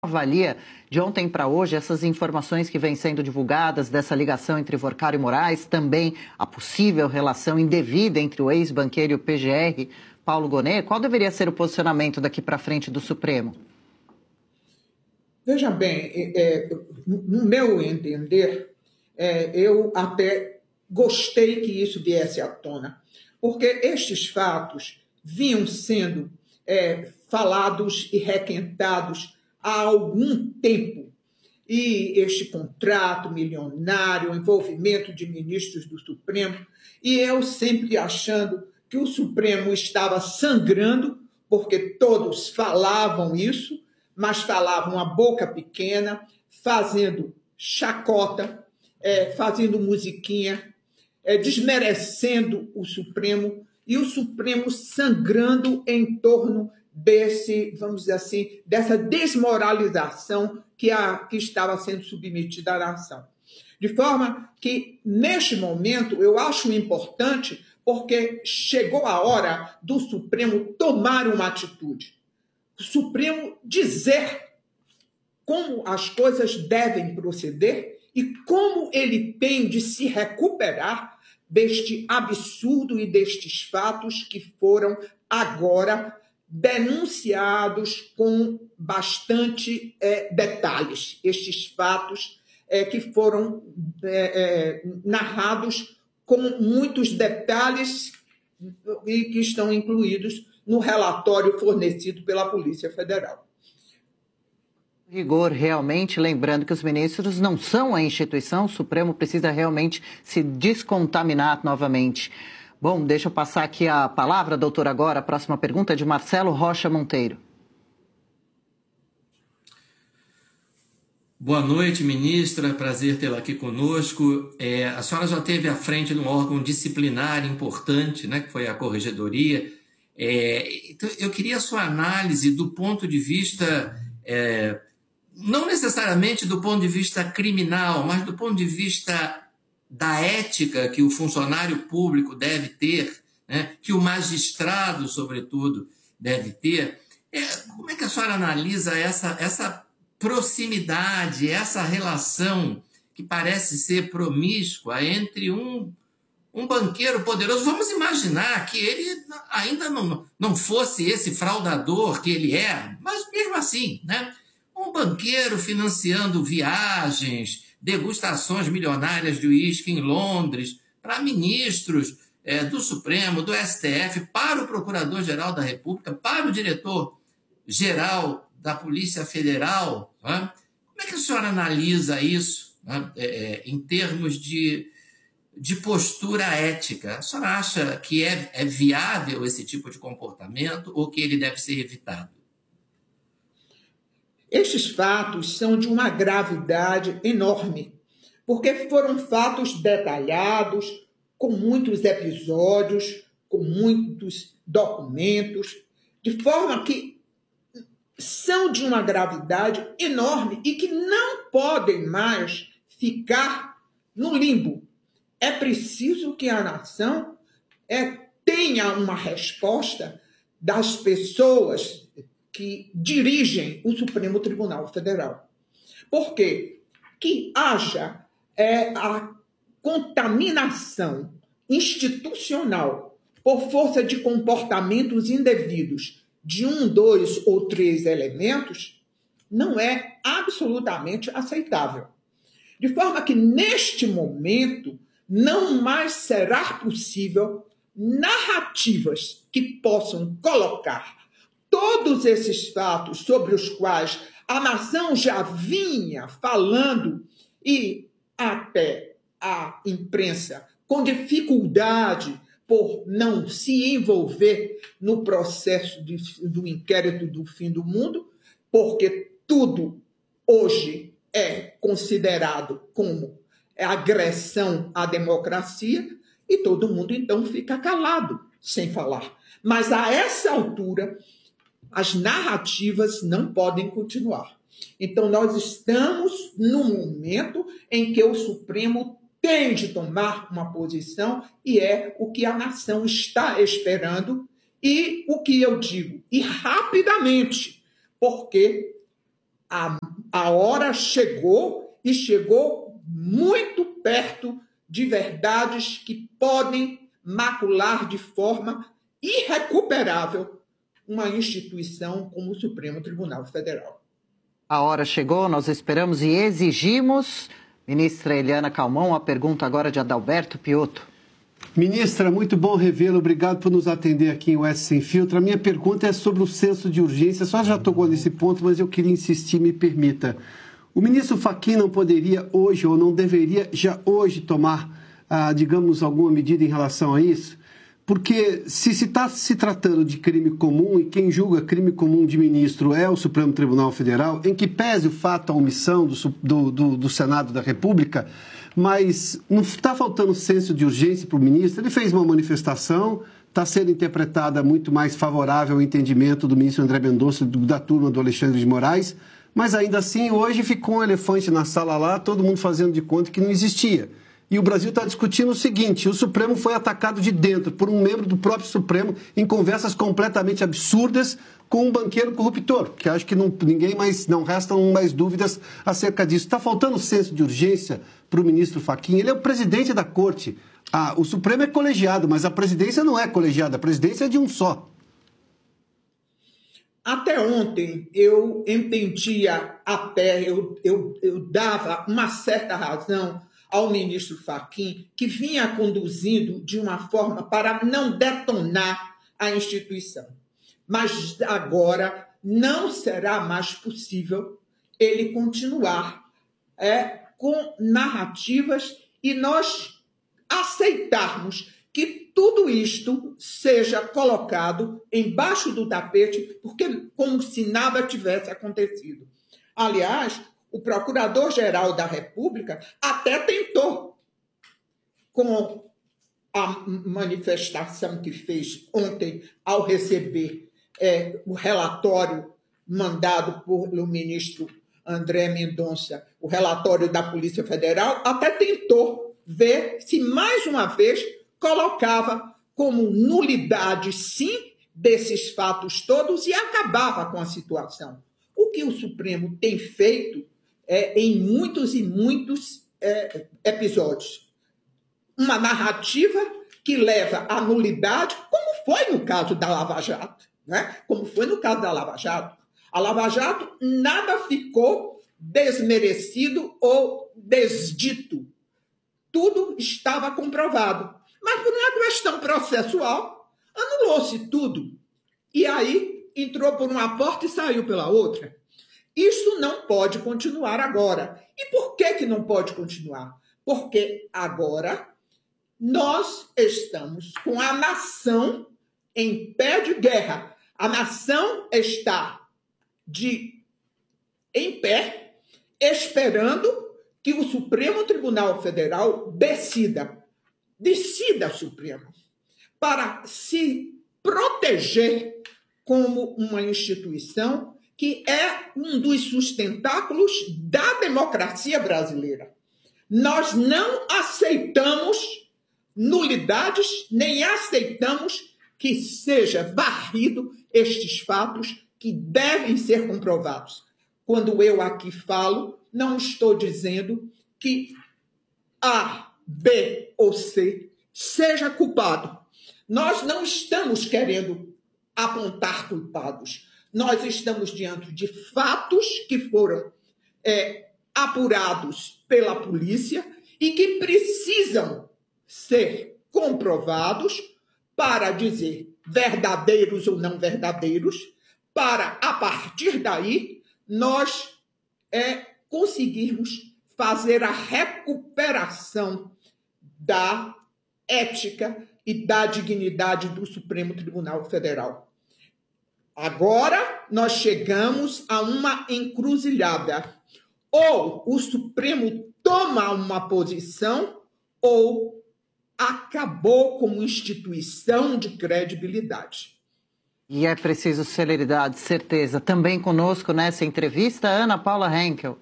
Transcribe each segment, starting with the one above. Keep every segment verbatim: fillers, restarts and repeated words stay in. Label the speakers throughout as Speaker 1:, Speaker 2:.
Speaker 1: Avalia de ontem para hoje essas informações que vêm sendo divulgadas dessa ligação entre Vorcaro e Moraes, também a possível relação indevida entre o ex-banqueiro e o P G R, Paulo Gonet? Qual deveria ser o posicionamento daqui para frente do Supremo?
Speaker 2: Veja bem, é, no meu entender, é, eu até gostei que isso viesse à tona, porque estes fatos vinham sendo é, falados e requentados há algum tempo. E este contrato milionário, o envolvimento de ministros do Supremo, e eu sempre achando que o Supremo estava sangrando, porque todos falavam isso, mas falavam a boca pequena, fazendo chacota, é, fazendo musiquinha, é, desmerecendo o Supremo, e o Supremo sangrando em torno desse, vamos dizer assim, dessa desmoralização que, a, que estava sendo submetida à nação. De forma que, neste momento, eu acho importante, porque chegou a hora do Supremo tomar uma atitude. O Supremo dizer como as coisas devem proceder e como ele tem de se recuperar deste absurdo e destes fatos que foram agora denunciados com bastante é, detalhes. Estes fatos é, que foram é, é, narrados com muitos detalhes e que estão incluídos no relatório fornecido pela Polícia Federal.
Speaker 1: Rigor, realmente, lembrando que os ministros não são a instituição, o Supremo precisa realmente se descontaminar novamente. Bom, deixa eu passar aqui a palavra, doutor, agora. A próxima pergunta é de Marcelo Rocha Monteiro.
Speaker 3: Boa noite, ministra. Prazer tê-la aqui conosco. É, a senhora já esteve à frente de um órgão disciplinar importante, né, que foi a Corregedoria. É, então, eu queria a sua análise do ponto de vista, é, não necessariamente do ponto de vista criminal, mas do ponto de vista da ética que o funcionário público deve ter, né, que o magistrado, sobretudo, deve ter. É, como é que a senhora analisa essa, essa proximidade, essa relação que parece ser promíscua entre um, um banqueiro poderoso? Vamos imaginar que ele ainda não, não fosse esse fraudador que ele é, mas mesmo assim, né? Um banqueiro financiando viagens, degustações milionárias de uísque em Londres, para ministros é, do Supremo, do S T F, para o Procurador-Geral da República, para o Diretor-Geral da Polícia Federal. Né? Como é que a senhora analisa isso, né, é, em termos de, de postura ética? A senhora acha que é, é viável esse tipo de comportamento ou que ele deve ser evitado?
Speaker 2: Estes fatos são de uma gravidade enorme, porque foram fatos detalhados, com muitos episódios, com muitos documentos, de forma que são de uma gravidade enorme e que não podem mais ficar no limbo. É preciso que a nação é, tenha uma resposta das pessoas que dirigem o Supremo Tribunal Federal. Por quê? Que haja é, a contaminação institucional por força de comportamentos indevidos de um, dois ou três elementos não é absolutamente aceitável. De forma que, neste momento, não mais será possível narrativas que possam colocar todos esses fatos sobre os quais a nação já vinha falando e até a imprensa com dificuldade por não se envolver no processo de, do inquérito do fim do mundo, porque tudo hoje é considerado como agressão à democracia e todo mundo então fica calado, sem falar. Mas a essa altura, as narrativas não podem continuar. Então, nós estamos no momento em que o Supremo tem de tomar uma posição e é o que a nação está esperando e o que eu digo, e rapidamente, porque a, a hora chegou e chegou muito perto de verdades que podem macular de forma irrecuperável uma instituição como o Supremo Tribunal Federal.
Speaker 1: A hora chegou, nós esperamos e exigimos. Ministra Eliana Calmon, a pergunta agora de Adalberto Piotto.
Speaker 4: Ministra, muito bom revê-la. Obrigado por nos atender aqui em U S Sem Filtro. A minha pergunta é sobre o senso de urgência. A senhora já tocou nesse ponto, mas eu queria insistir, me permita. O ministro Fachin não poderia hoje ou não deveria já hoje tomar, ah, digamos, alguma medida em relação a isso? Porque se se está se tratando de crime comum e quem julga crime comum de ministro é o Supremo Tribunal Federal, em que pese o fato, a omissão do, do, do, do Senado da República, mas não está faltando senso de urgência para o ministro. Ele fez uma manifestação, está sendo interpretada muito mais favorável ao entendimento do ministro André Mendonça, da turma do Alexandre de Moraes, mas ainda assim hoje ficou um elefante na sala lá, todo mundo fazendo de conta que não existia. E o Brasil está discutindo o seguinte: o Supremo foi atacado de dentro por um membro do próprio Supremo em conversas completamente absurdas com um banqueiro corruptor, que acho que não, ninguém mais, não restam mais dúvidas acerca disso. Está faltando senso de urgência para o ministro Fachin. Ele é o presidente da corte. Ah, o Supremo é colegiado, mas a presidência não é colegiada, a presidência é de um só.
Speaker 2: Até ontem eu entendia até, eu, eu, eu dava uma certa razão ao ministro Fachin, que vinha conduzindo de uma forma para não detonar a instituição. Mas agora não será mais possível ele continuar é, com narrativas e nós aceitarmos que tudo isto seja colocado embaixo do tapete, porque como se nada tivesse acontecido. Aliás, o Procurador-Geral da República até tentou, com a manifestação que fez ontem ao receber é, o relatório mandado pelo ministro André Mendonça, o relatório da Polícia Federal, até tentou ver se mais uma vez colocava como nulidade, sim, desses fatos todos e acabava com a situação. O que o Supremo tem feito É, em muitos e muitos é, episódios. Uma narrativa que leva à nulidade, como foi no caso da Lava Jato. Né? Como foi no caso da Lava Jato. A Lava Jato nada ficou desmerecido ou desdito. Tudo estava comprovado. Mas por uma questão processual, anulou-se tudo. E aí entrou por uma porta e saiu pela outra. Isso não pode continuar agora. E por que que não pode continuar? Porque agora nós estamos com a nação em pé de guerra. A nação está de, em pé, esperando que o Supremo Tribunal Federal decida, decida Supremo, para se proteger como uma instituição que é um dos sustentáculos da democracia brasileira. Nós não aceitamos nulidades, nem aceitamos que seja varrido estes fatos que devem ser comprovados. Quando eu aqui falo, não estou dizendo que A, B ou C seja culpado. Nós não estamos querendo apontar culpados. Nós estamos diante de fatos que foram é, apurados pela polícia e que precisam ser comprovados para dizer verdadeiros ou não verdadeiros, para, a partir daí, nós é, conseguirmos fazer a recuperação da ética e da dignidade do Supremo Tribunal Federal. Agora nós chegamos a uma encruzilhada. Ou o Supremo toma uma posição ou acabou como instituição de credibilidade.
Speaker 1: E é preciso celeridade, certeza. Também conosco nessa entrevista, Ana Paula Henkel.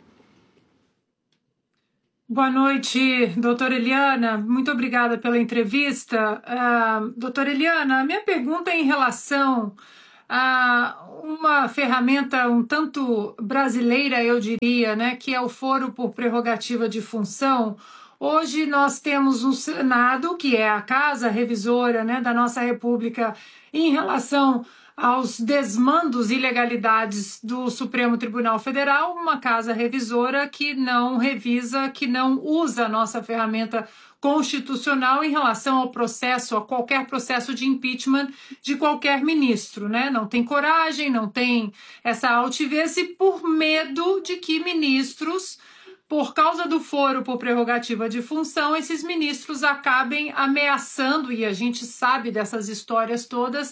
Speaker 5: Boa noite, doutora Eliana. Muito obrigada pela entrevista. Uh, doutora Eliana, a minha pergunta é em relação ah, uma ferramenta um tanto brasileira, eu diria, né, que é o foro por prerrogativa de função. Hoje nós temos um Senado, que é a casa revisora, né, da nossa República em relação aos desmandos e ilegalidades do Supremo Tribunal Federal, uma casa revisora que não revisa, que não usa a nossa ferramenta constitucional em relação ao processo, a qualquer processo de impeachment de qualquer ministro, né? Não tem coragem, não tem essa altivez e por medo de que ministros, por causa do foro por prerrogativa de função, esses ministros acabem ameaçando, e a gente sabe dessas histórias todas,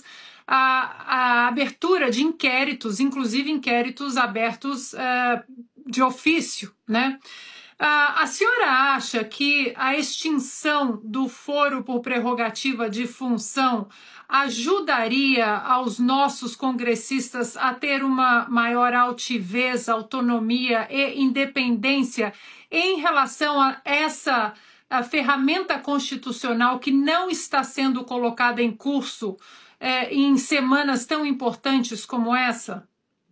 Speaker 5: a, a abertura de inquéritos, inclusive inquéritos abertos uh, de ofício, né? Uh, a senhora acha que a extinção do foro por prerrogativa de função ajudaria aos nossos congressistas a ter uma maior altivez, autonomia e independência em relação a essa a ferramenta constitucional que não está sendo colocada em curso é, em semanas tão importantes como essa?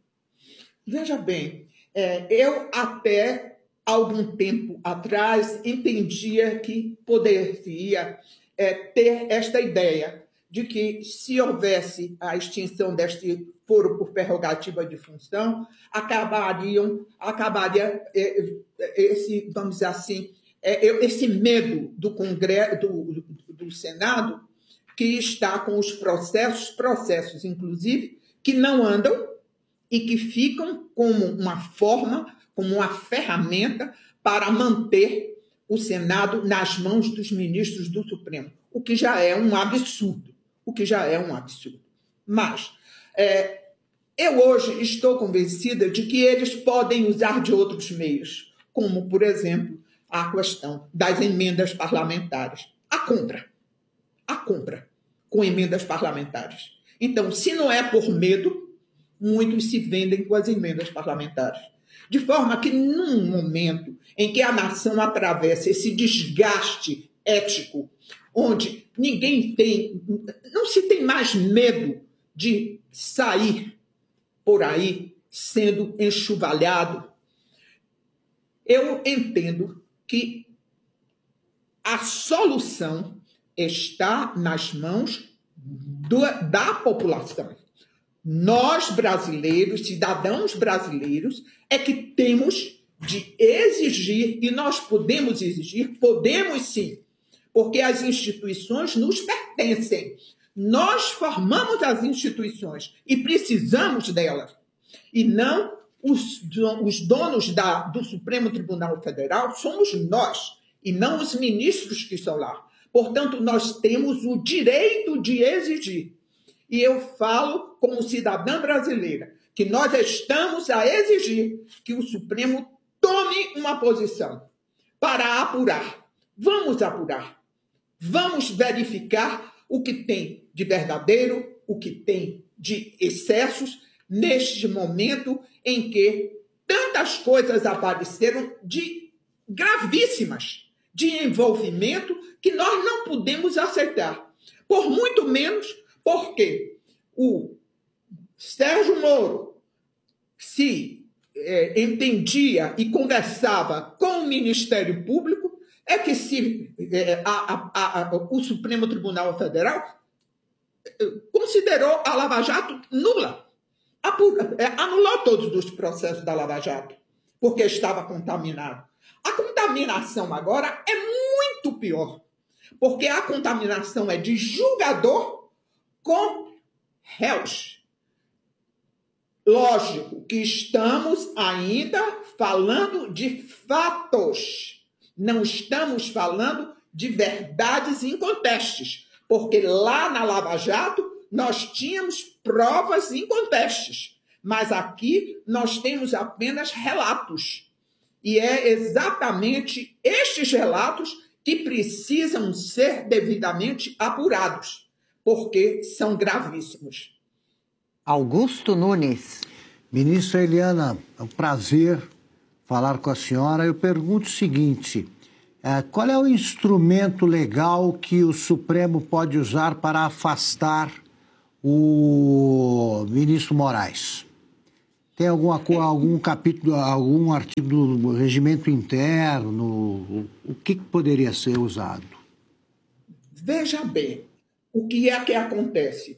Speaker 2: Veja bem, é, eu até algum tempo atrás entendia que poderia é, ter esta ideia de que se houvesse a extinção deste foro por prerrogativa de função, acabariam, acabaria é, esse, vamos dizer assim, é, esse medo do Congresso, do, do Senado, que está com os processos, processos inclusive, que não andam e que ficam como uma forma, como uma ferramenta para manter o Senado nas mãos dos ministros do Supremo, o que já é um absurdo, o que já é um absurdo. Mas é, eu hoje estou convencida de que eles podem usar de outros meios, como, por exemplo, a questão das emendas parlamentares. A compra. A compra com emendas parlamentares. Então, se não é por medo, muitos se vendem com as emendas parlamentares. De forma que, num momento em que a nação atravessa esse desgaste ético, onde ninguém tem, não se tem mais medo de sair por aí sendo enxovalhado, eu entendo que a solução está nas mãos do, da população. Nós, brasileiros, cidadãos brasileiros, é que temos de exigir, e nós podemos exigir, podemos sim, porque as instituições nos pertencem. Nós formamos as instituições e precisamos delas. E não os, os donos da, do Supremo Tribunal Federal, somos nós, e não os ministros que estão lá. Portanto, nós temos o direito de exigir. E eu falo como cidadã brasileira que nós estamos a exigir que o Supremo tome uma posição para apurar. Vamos apurar. Vamos verificar o que tem de verdadeiro, o que tem de excessos neste momento em que tantas coisas apareceram de gravíssimas, de envolvimento que nós não podemos aceitar. Por muito menos porque o Sérgio Moro se é, entendia e conversava com o Ministério Público, é que se, é, a, a, a, o Supremo Tribunal Federal considerou a Lava Jato nula. Apura, é, anulou todos os processos da Lava Jato, porque estava contaminado. A contaminação agora é muito pior, porque a contaminação é de julgador com réus. Lógico que estamos ainda falando de fatos, não estamos falando de verdades incontestes, porque lá na Lava Jato nós tínhamos provas incontestes, mas aqui nós temos apenas relatos. E é exatamente estes relatos que precisam ser devidamente apurados, porque são gravíssimos.
Speaker 1: Augusto Nunes.
Speaker 6: Ministra Eliana, é um prazer falar com a senhora. Eu pergunto o seguinte, qual é o instrumento legal que o Supremo pode usar para afastar o ministro Moraes? Tem alguma, algum capítulo, algum artigo do regimento interno? O que poderia ser usado?
Speaker 2: Veja bem, o que é que acontece?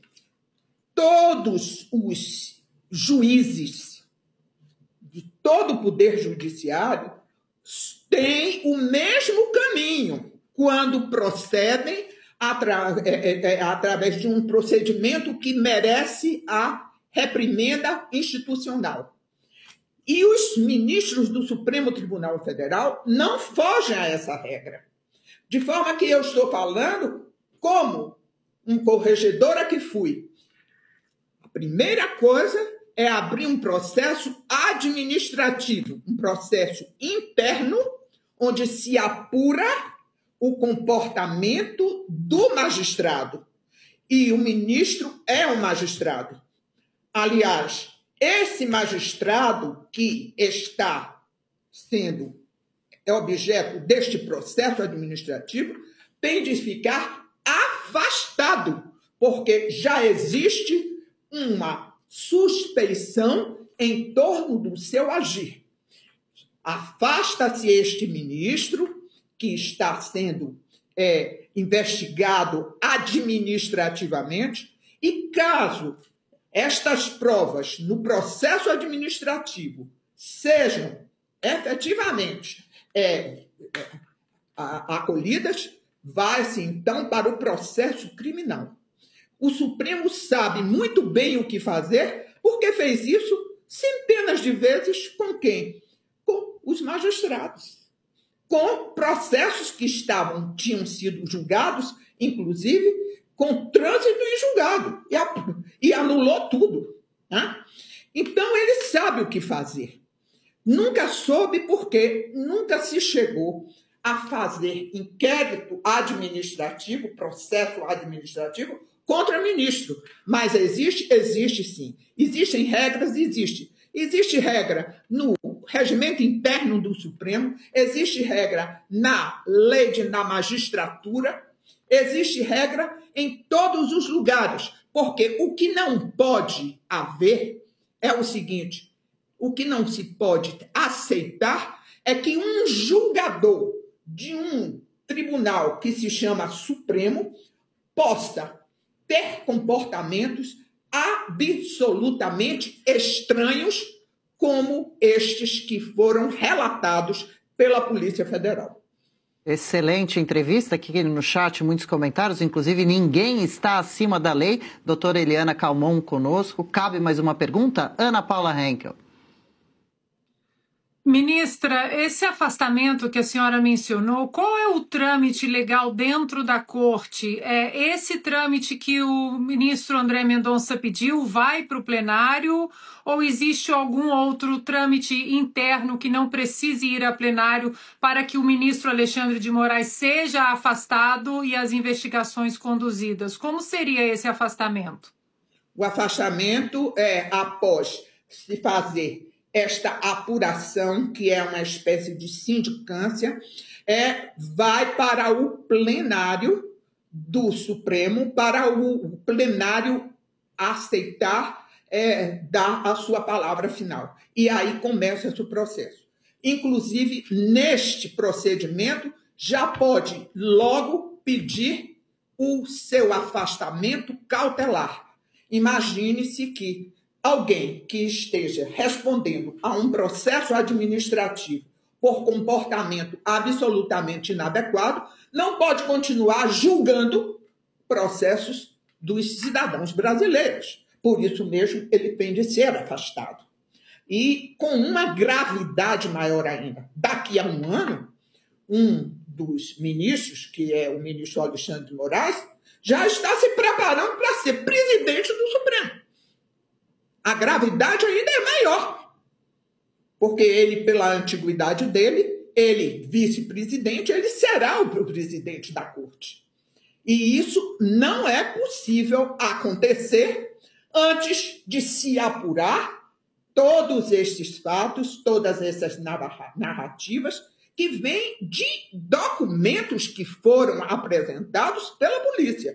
Speaker 2: Todos os juízes de todo o poder judiciário têm o mesmo caminho quando procedem atra é, é, através de um procedimento que merece a reprimenda institucional. E os ministros do Supremo Tribunal Federal não fogem a essa regra. De forma que eu estou falando como um corregedora que fui. A primeira coisa é abrir um processo administrativo, um processo interno, onde se apura o comportamento do magistrado. E o ministro é um magistrado. Aliás, esse magistrado que está sendo objeto deste processo administrativo tem de ficar afastado, porque já existe uma suspeição em torno do seu agir. Afasta-se este ministro que está sendo é, investigado administrativamente e, caso estas provas no processo administrativo sejam efetivamente é, é, acolhidas, vai-se então para o processo criminal. O Supremo sabe muito bem o que fazer, porque fez isso centenas de vezes com quem? Com os magistrados. Com processos que estavam, tinham sido julgados, inclusive com trânsito em julgado, e, e anulou tudo. Né? Então, ele sabe o que fazer. Nunca soube porque nunca se chegou a fazer inquérito administrativo, processo administrativo, contra ministro. Mas existe? Existe sim. Existem regras? Existe. Existe regra no regimento interno do Supremo, existe regra na lei de, na magistratura, existe regra em todos os lugares. Porque o que não pode haver é o seguinte, o que não se pode aceitar é que um julgador de um tribunal que se chama Supremo possa ter comportamentos absolutamente estranhos como estes que foram relatados pela Polícia Federal.
Speaker 1: Excelente entrevista aqui no chat, muitos comentários, inclusive ninguém está acima da lei. Doutora Eliana Calmon conosco. Cabe mais uma pergunta? Ana Paula Henkel.
Speaker 5: Ministra, esse afastamento que a senhora mencionou, qual é o trâmite legal dentro da corte? É esse trâmite que o ministro André Mendonça pediu vai para o plenário ou existe algum outro trâmite interno que não precise ir a plenário para que o ministro Alexandre de Moraes seja afastado e as investigações conduzidas? Como seria esse afastamento?
Speaker 2: O afastamento é após se fazer esta apuração, que é uma espécie de sindicância, é, vai para o plenário do Supremo, para o plenário aceitar, é, dar a sua palavra final. E aí começa esse processo. Inclusive, neste procedimento, já pode logo pedir o seu afastamento cautelar. Imagine-se que alguém que esteja respondendo a um processo administrativo por comportamento absolutamente inadequado não pode continuar julgando processos dos cidadãos brasileiros. Por isso mesmo, ele tem de ser afastado. E com uma gravidade maior ainda. Daqui a um ano, um dos ministros, que é o ministro Alexandre de Moraes, já está se preparando para ser presidente do Supremo. A gravidade ainda é maior, porque ele, pela antiguidade dele, ele, vice-presidente, ele será o presidente da corte. E isso não é possível acontecer antes de se apurar todos estes fatos, todas essas narrativas que vêm de documentos que foram apresentados pela polícia.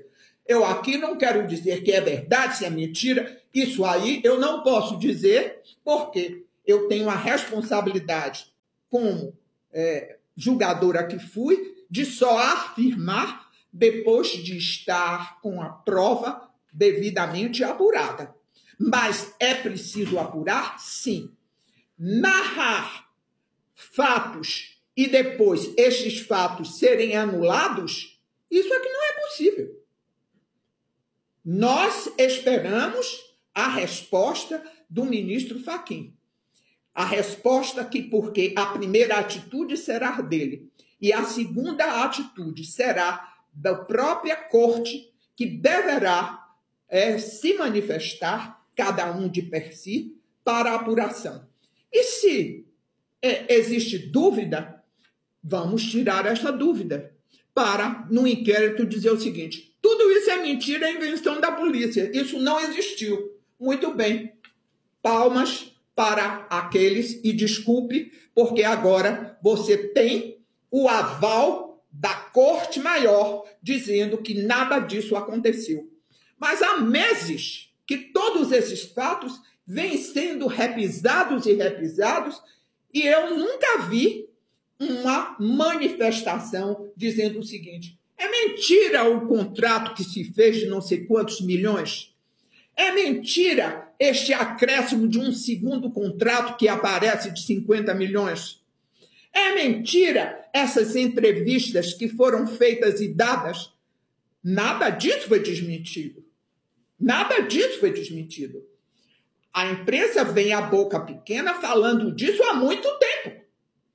Speaker 2: Eu aqui não quero dizer que é verdade, se é mentira. Isso aí eu não posso dizer, porque eu tenho a responsabilidade, como é, julgadora que fui, de só afirmar depois de estar com a prova devidamente apurada. Mas é preciso apurar, sim. Narrar fatos e depois estes fatos serem anulados, isso é que não é possível. Nós esperamos a resposta do ministro Fachin. A resposta que, porque a primeira atitude será dele e a segunda atitude será da própria corte, que deverá é, se manifestar, cada um de per si, para a apuração. E se é, existe dúvida, vamos tirar essa dúvida para, no inquérito, dizer o seguinte: tudo isso é mentira, é invenção da polícia. Isso não existiu. Muito bem. Palmas para aqueles, e desculpe, porque agora você tem o aval da Corte Maior dizendo que nada disso aconteceu. Mas há meses que todos esses fatos vêm sendo repisados e repisados, e eu nunca vi uma manifestação dizendo o seguinte: é mentira o contrato que se fez de não sei quantos milhões? É mentira este acréscimo de um segundo contrato que aparece de cinquenta milhões? É mentira essas entrevistas que foram feitas e dadas? Nada disso foi desmentido. Nada disso foi desmentido. A imprensa vem à boca pequena falando disso há muito tempo.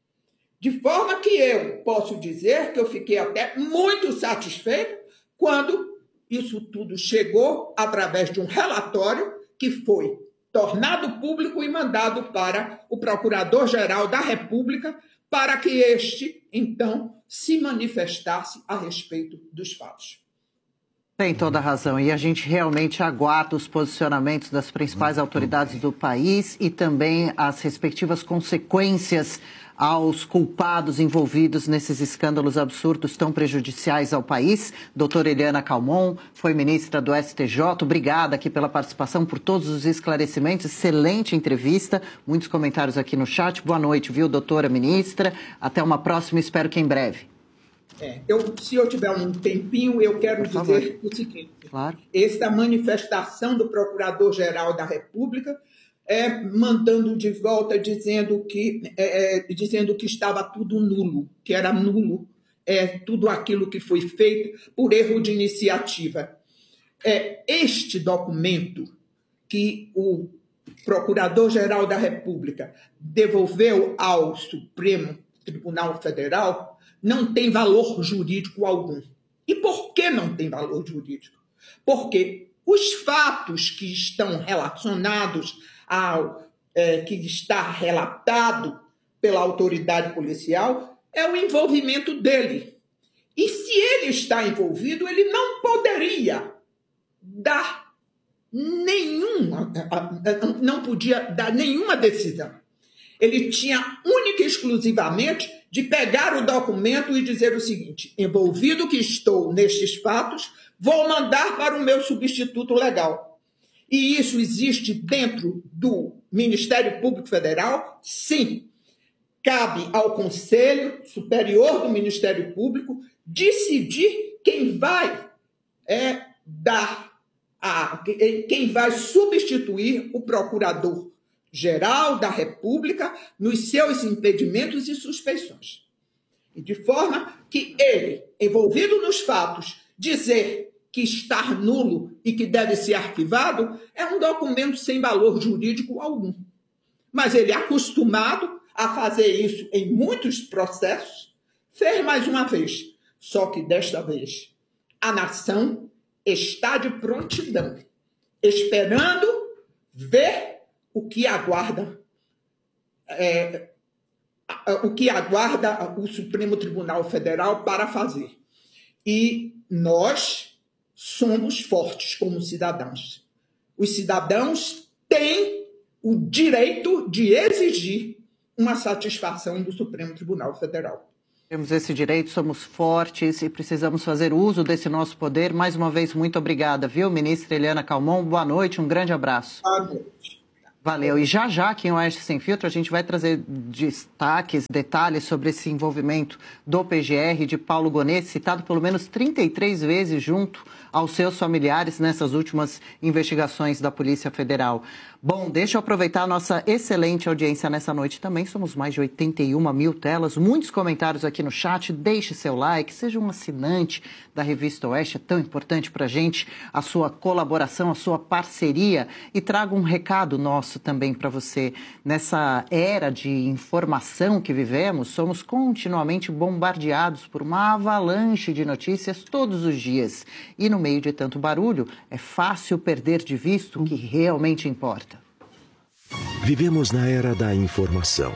Speaker 2: De forma que eu posso dizer que eu fiquei até muito satisfeito quando isso tudo chegou através de um relatório que foi tornado público e mandado para o Procurador-Geral da República para que este, então, se manifestasse a respeito dos fatos.
Speaker 1: Tem toda a razão, e a gente realmente aguarda os posicionamentos das principais autoridades do país e também as respectivas consequências aos culpados envolvidos nesses escândalos absurdos tão prejudiciais ao país. Doutora Eliana Calmon foi ministra do S T J. Obrigada aqui pela participação, por todos os esclarecimentos. Excelente entrevista, muitos comentários aqui no chat. Boa noite, viu, doutora ministra? Até uma próxima, espero que em breve.
Speaker 2: É, eu, se eu tiver um tempinho, eu quero Por dizer favor. o seguinte.
Speaker 1: Claro.
Speaker 2: Esta manifestação do Procurador-Geral da República é mandando de volta, dizendo que, é, é, dizendo que estava tudo nulo, que era nulo é, tudo aquilo que foi feito por erro de iniciativa. É, este documento que o Procurador-Geral da República devolveu ao Supremo Tribunal Federal não tem valor jurídico algum. E por que não tem valor jurídico? Porque os fatos que estão relacionados ao é, que está relatado pela autoridade policial é o envolvimento dele. E se ele está envolvido, ele não poderia dar nenhuma, não podia dar nenhuma decisão. Ele tinha única e exclusivamente de pegar o documento e dizer o seguinte: envolvido que estou nestes fatos, vou mandar para o meu substituto legal. E isso existe dentro do Ministério Público Federal? Sim. Cabe ao Conselho Superior do Ministério Público decidir quem vai é, dar a, quem vai substituir o Procurador-Geral da República nos seus impedimentos e suspeições. E de forma que ele, envolvido nos fatos, dizer que está nulo e que deve ser arquivado é um documento sem valor jurídico algum. Mas ele é acostumado a fazer isso em muitos processos, fez mais uma vez. Só que desta vez a nação está de prontidão, esperando ver o que aguarda, é, o que aguarda o Supremo Tribunal Federal para fazer. E nós somos fortes como cidadãos. Os cidadãos têm o direito de exigir uma satisfação do Supremo Tribunal Federal.
Speaker 1: Temos esse direito, somos fortes e precisamos fazer uso desse nosso poder. Mais uma vez, muito obrigada, viu, ministra Eliana Calmon? Boa noite, um grande abraço.
Speaker 2: Boa noite.
Speaker 1: Valeu. E já já aqui em Oeste Sem Filtro a gente vai trazer destaques, detalhes sobre esse envolvimento do P G R de Paulo Gonet, citado pelo menos trinta e três vezes junto aos seus familiares nessas últimas investigações da Polícia Federal. Bom, deixa eu aproveitar a nossa excelente audiência nessa noite também. Somos mais de oitenta e uma mil telas, muitos comentários aqui no chat. Deixe seu like, seja um assinante da Revista Oeste, é tão importante para a gente a sua colaboração, a sua parceria. E trago um recado nosso também para você. Nessa era de informação que vivemos, somos continuamente bombardeados por uma avalanche de notícias todos os dias. E no meio de tanto barulho, é fácil perder de vista o que realmente importa.
Speaker 7: Vivemos na era da informação,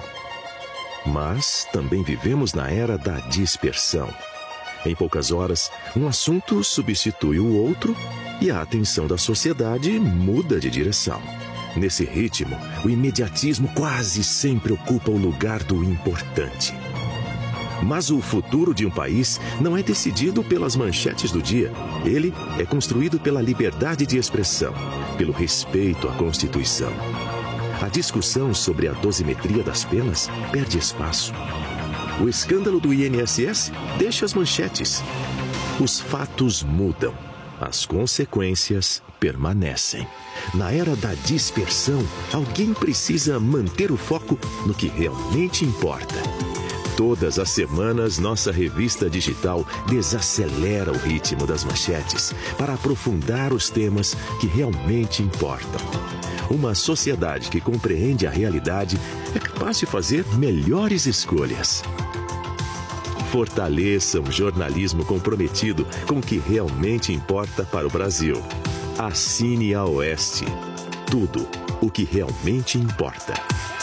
Speaker 7: mas também vivemos na era da dispersão. Em poucas horas, um assunto substitui o outro e a atenção da sociedade muda de direção. Nesse ritmo, o imediatismo quase sempre ocupa o lugar do importante. Mas o futuro de um país não é decidido pelas manchetes do dia. Ele é construído pela liberdade de expressão, pelo respeito à Constituição. A discussão sobre a dosimetria das penas perde espaço. O escândalo do I N S S deixa as manchetes. Os fatos mudam. As consequências permanecem. Na era da dispersão, alguém precisa manter o foco no que realmente importa. Todas as semanas, nossa revista digital desacelera o ritmo das manchetes para aprofundar os temas que realmente importam. Uma sociedade que compreende a realidade é capaz de fazer melhores escolhas. Fortaleça um jornalismo comprometido com o que realmente importa para o Brasil. Assine a Oeste. Tudo o que realmente importa.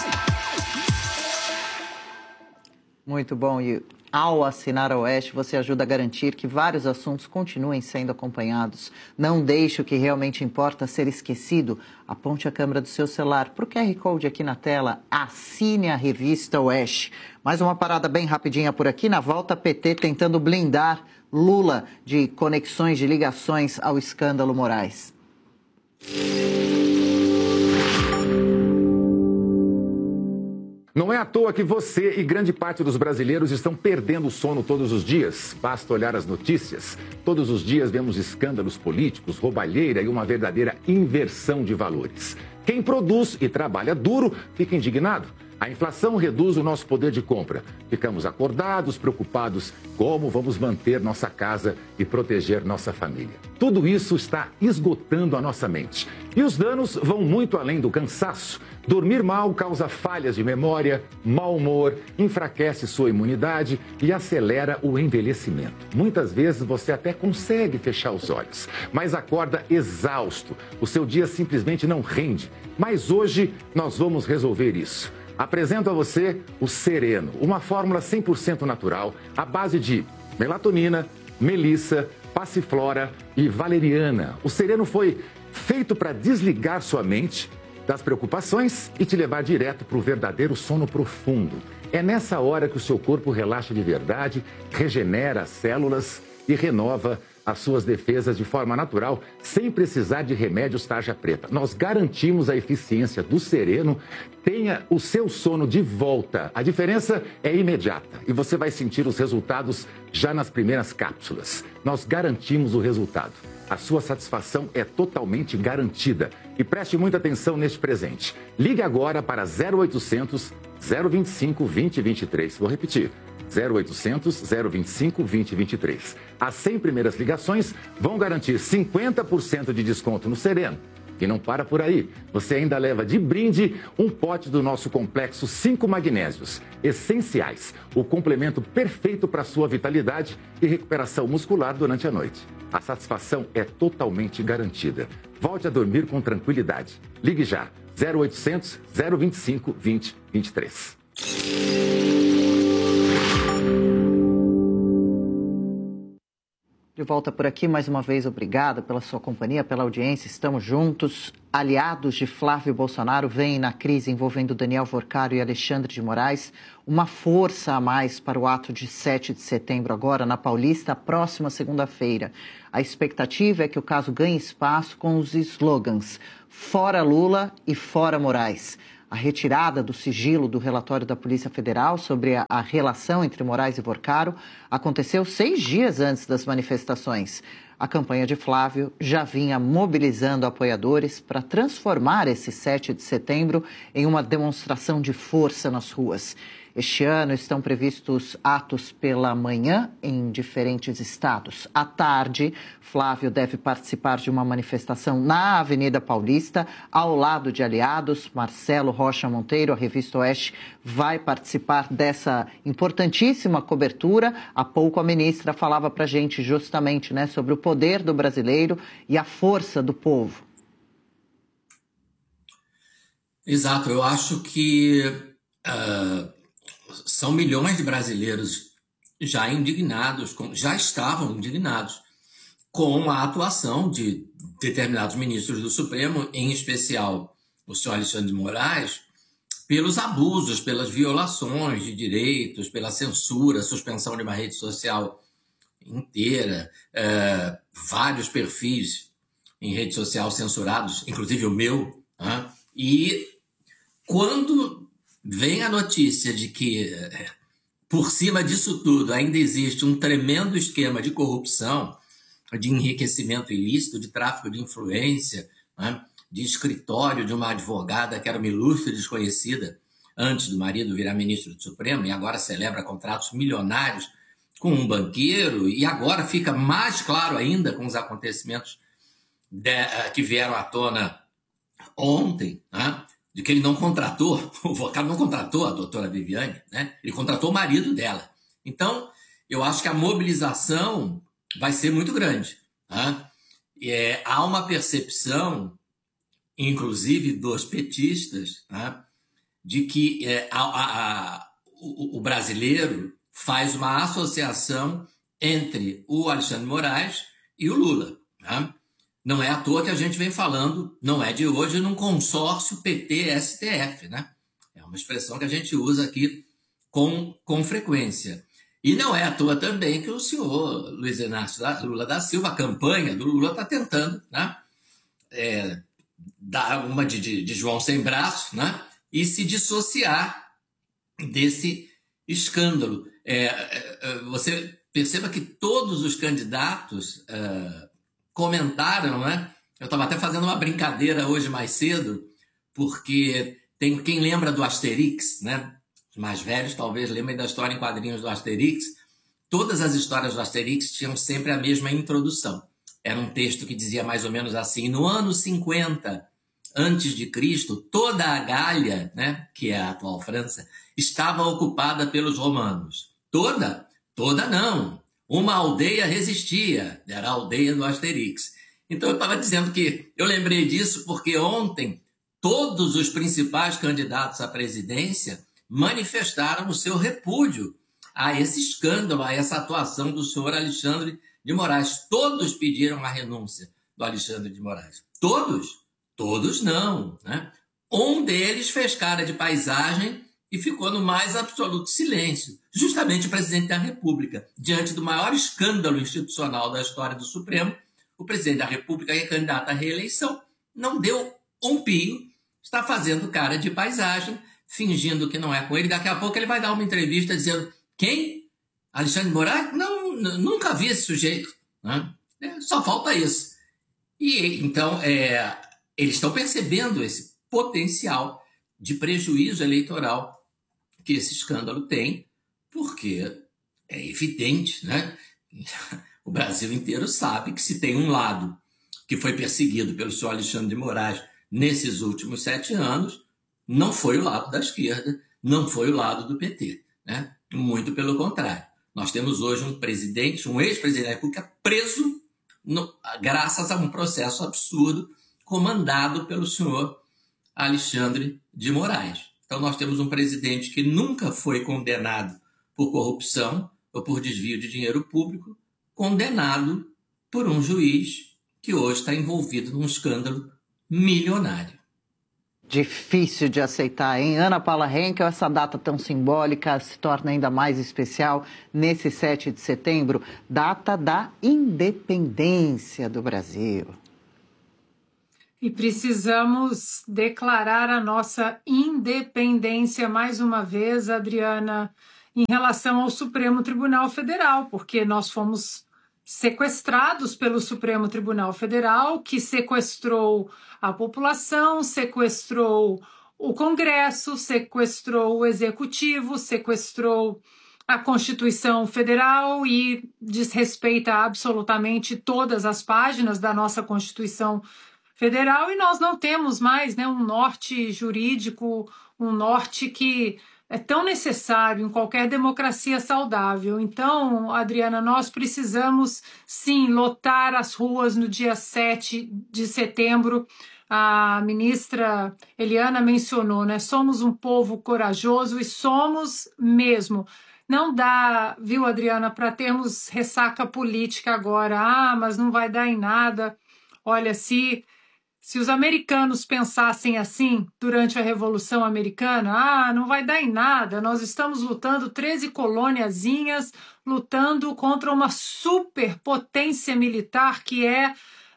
Speaker 1: Muito bom. E ao assinar a Oeste, você ajuda a garantir que vários assuntos continuem sendo acompanhados. Não deixe o que realmente importa ser esquecido. Aponte a câmera do seu celular para o Q R Code aqui na tela. Assine a revista Oeste. Mais uma parada bem rapidinha por aqui. Na volta, P T tentando blindar Lula de conexões, de ligações ao escândalo Moraes.
Speaker 8: Não é à toa que você e grande parte dos brasileiros estão perdendo o sono todos os dias. Basta olhar as notícias. Todos os dias vemos escândalos políticos, roubalheira e uma verdadeira inversão de valores. Quem produz e trabalha duro fica indignado. A inflação reduz o nosso poder de compra. Ficamos acordados, preocupados como vamos manter nossa casa e proteger nossa família. Tudo isso está esgotando a nossa mente. E os danos vão muito além do cansaço. Dormir mal causa falhas de memória, mau humor, enfraquece sua imunidade e acelera o envelhecimento. Muitas vezes você até consegue fechar os olhos, mas acorda exausto. O seu dia simplesmente não rende. Mas hoje nós vamos resolver isso. Apresento a você o Sereno, uma fórmula cem por cento natural, à base de melatonina, melissa, passiflora e valeriana. O Sereno foi feito para desligar sua mente das preocupações e te levar direto para o verdadeiro sono profundo. É nessa hora que o seu corpo relaxa de verdade, regenera as células e renova as suas defesas de forma natural, sem precisar de remédios tarja preta. Nós garantimos a eficiência do Sereno. Tenha o seu sono de volta. A diferença é imediata e você vai sentir os resultados já nas primeiras cápsulas. Nós garantimos o resultado. A sua satisfação é totalmente garantida. E preste muita atenção neste presente. Ligue agora para zero oitocentos, zero vinte e cinco, vinte, vinte e três. Vou repetir. zero oitocentos, zero vinte e cinco, vinte, vinte e três. As cem primeiras ligações vão garantir cinquenta por cento de desconto no Sereno. E não para por aí. Você ainda leva de brinde um pote do nosso complexo cinco magnésios essenciais. O complemento perfeito para a sua vitalidade e recuperação muscular durante a noite. A satisfação é totalmente garantida. Volte a dormir com tranquilidade. Ligue já. zero oitocentos, zero vinte e cinco, vinte, vinte e três.
Speaker 1: De volta por aqui, mais uma vez, obrigada pela sua companhia, pela audiência. Estamos juntos. Aliados de Flávio Bolsonaro veem na crise envolvendo Daniel Worcário e Alexandre de Moraes uma força a mais para o ato de sete de setembro, agora na Paulista, próxima segunda-feira. A expectativa é que o caso ganhe espaço com os slogans "Fora Lula" e "Fora Moraes". A retirada do sigilo do relatório da Polícia Federal sobre a, a relação entre Moraes e Worcário aconteceu seis dias antes das manifestações. A campanha de Flávio já vinha mobilizando apoiadores para transformar esse sete de setembro em uma demonstração de força nas ruas. Este ano estão previstos atos pela manhã em diferentes estados. À tarde, Flávio deve participar de uma manifestação na Avenida Paulista, ao lado de aliados. Marcelo Rocha Monteiro, a Revista Oeste, vai participar dessa importantíssima cobertura. Há pouco a ministra falava para a gente justamente, né, sobre o poder do brasileiro e a força do povo.
Speaker 3: Exato, eu acho que uh, são milhões de brasileiros já indignados, com, já estavam indignados com a atuação de determinados ministros do Supremo, em especial o senhor Alexandre de Moraes, pelos abusos, pelas violações de direitos, pela censura, suspensão de uma rede social inteira, uh, vários perfis em rede social censurados, inclusive o meu, né? E quando vem a notícia de que, por cima disso tudo, ainda existe um tremendo esquema de corrupção, de enriquecimento ilícito, de tráfico de influência, né? De escritório de uma advogada que era uma ilustre desconhecida antes do marido virar ministro do Supremo e agora celebra contratos milionários com um banqueiro, e agora fica mais claro ainda com os acontecimentos de, que vieram à tona ontem, né? De que ele não contratou, o Worcário não contratou a doutora Viviane, né? Ele contratou o marido dela. Então, eu acho que a mobilização vai ser muito grande. Né? É, há uma percepção, inclusive dos petistas, né? De que é, a, a, a, o, o brasileiro faz uma associação entre o Alexandre de Moraes e o Lula. Né? Não é à toa que a gente vem falando, não é de hoje, num consórcio P T S T F, né? É uma expressão que a gente usa aqui com, com frequência. E não é à toa também que o senhor Luiz Inácio Lula da Silva, a campanha do Lula, está tentando, né? É, dar uma de, de, de João sem braço, né? E se dissociar desse escândalo. É, é, você perceba que todos os candidatos é, comentaram, né? Eu estava até fazendo uma brincadeira hoje mais cedo, porque tem quem lembra do Asterix, né? Os mais velhos talvez lembrem da história em quadrinhos do Asterix. Todas as histórias do Asterix tinham sempre a mesma introdução. Era um texto que dizia mais ou menos assim: no ano cinquenta antes de Cristo, toda a Gália, né, que é a atual França, estava ocupada pelos romanos. Toda? Toda não. Uma aldeia resistia, era a aldeia do Asterix. Então eu estava dizendo que eu lembrei disso porque ontem todos os principais candidatos à presidência manifestaram o seu repúdio a esse escândalo, a essa atuação do senhor Alexandre de Moraes. Todos pediram a renúncia do Alexandre de Moraes. Todos? Todos não, né? Um deles fez cara de paisagem e ficou no mais absoluto silêncio. Justamente o presidente da República. Diante do maior escândalo institucional da história do Supremo, o presidente da República, que é candidato à reeleição, não deu um pio, está fazendo cara de paisagem, fingindo que não é com ele. Daqui a pouco ele vai dar uma entrevista dizendo: quem? Alexandre de Moraes? Não, nunca vi esse sujeito. Né? Só falta isso. E então, é, eles estão percebendo esse potencial de prejuízo eleitoral que esse escândalo tem, porque é evidente, né? O Brasil inteiro sabe que se tem um lado que foi perseguido pelo senhor Alexandre de Moraes nesses últimos sete anos, não foi o lado da esquerda, não foi o lado do P T. Né? Muito pelo contrário. Nós temos hoje um presidente, um ex-presidente da República preso no, graças a um processo absurdo comandado pelo senhor Alexandre de Moraes. Então nós temos um presidente que nunca foi condenado por corrupção ou por desvio de dinheiro público, condenado por um juiz que hoje está envolvido num escândalo milionário.
Speaker 1: Difícil de aceitar, hein? Ana Paula Henkel, essa data tão simbólica se torna ainda mais especial nesse sete de setembro, data da independência do Brasil.
Speaker 5: E precisamos declarar a nossa independência mais uma vez, Adriana, em relação ao Supremo Tribunal Federal, porque nós fomos sequestrados pelo Supremo Tribunal Federal, que sequestrou a população, sequestrou o Congresso, sequestrou o Executivo, sequestrou a Constituição Federal e desrespeita absolutamente todas as páginas da nossa Constituição Federal, e nós não temos mais, né, um norte jurídico, um norte que é tão necessário em qualquer democracia saudável. Então, Adriana, nós precisamos, sim, lotar as ruas no dia sete de setembro. A ministra Eliana mencionou, né? Somos um povo corajoso e somos mesmo. Não dá, viu, Adriana, para termos ressaca política agora. Ah, mas não vai dar em nada. Olha, se... Se os americanos pensassem assim durante a Revolução Americana, ah, não vai dar em nada, nós estamos lutando treze colôniazinhas, lutando contra uma superpotência militar que é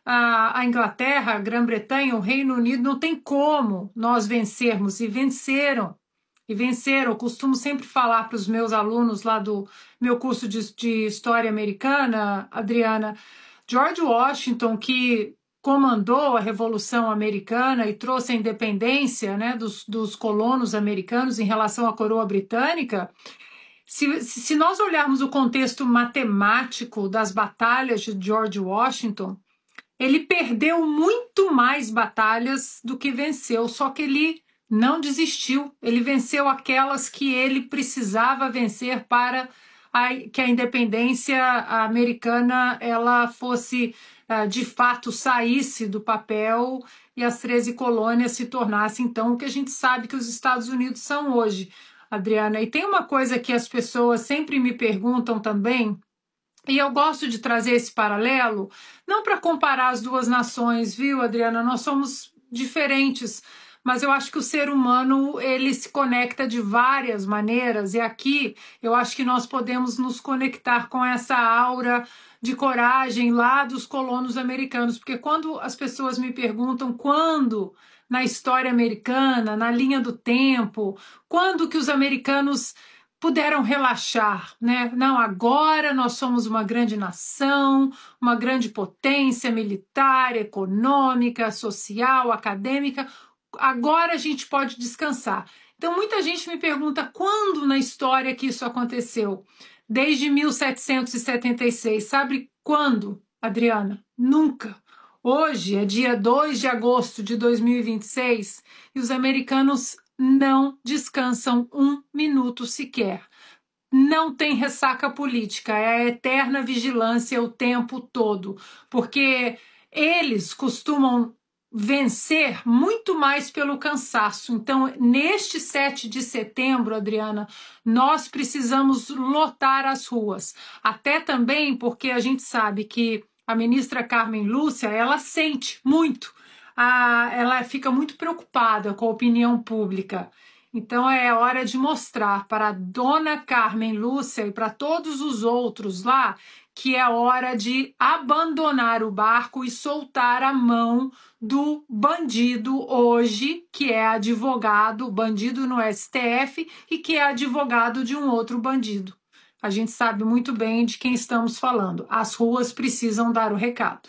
Speaker 5: a, a Inglaterra, a Grã-Bretanha, o Reino Unido, não tem como nós vencermos, e venceram, e venceram. Eu costumo sempre falar para os meus alunos lá do meu curso de, de História Americana, Adriana, George Washington, que comandou a Revolução Americana e trouxe a independência, né, dos, dos colonos americanos em relação à coroa britânica, se, se nós olharmos o contexto matemático das batalhas de George Washington, ele perdeu muito mais batalhas do que venceu, só que ele não desistiu, ele venceu aquelas que ele precisava vencer para a, que a independência americana ela fosse de fato saísse do papel e as treze colônias se tornassem, então, o que a gente sabe que os Estados Unidos são hoje, Adriana. E tem uma coisa que as pessoas sempre me perguntam também, e eu gosto de trazer esse paralelo, não para comparar as duas nações, viu, Adriana? Nós somos diferentes, mas eu acho que o ser humano, ele se conecta de várias maneiras, e aqui eu acho que nós podemos nos conectar com essa aura de coragem lá dos colonos americanos, porque quando as pessoas me perguntam quando na história americana, na linha do tempo, quando que os americanos puderam relaxar, né? Não, agora nós somos uma grande nação, uma grande potência militar, econômica, social, acadêmica, agora a gente pode descansar. Então muita gente me pergunta quando na história que isso aconteceu? Desde mil setecentos e setenta e seis. Sabe quando, Adriana? Nunca. Hoje é dia dois de agosto de dois mil e vinte e seis e os americanos não descansam um minuto sequer. Não tem ressaca política, é a eterna vigilância o tempo todo, porque eles costumam vencer muito mais pelo cansaço. Então, neste sete de setembro, Adriana, nós precisamos lotar as ruas. Até também porque a gente sabe que a ministra Carmen Lúcia, ela sente muito, a, ela fica muito preocupada com a opinião pública. Então, é hora de mostrar para a dona Carmen Lúcia e para todos os outros lá que é hora de abandonar o barco e soltar a mão do bandido hoje, que é advogado, bandido no S T F e que é advogado de um outro bandido. A gente sabe muito bem de quem estamos falando. As ruas precisam dar o recado.